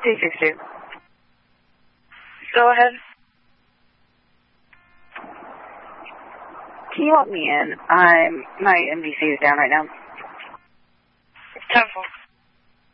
262. Go ahead. Can you let me in? My MDC is down right now. 10-4.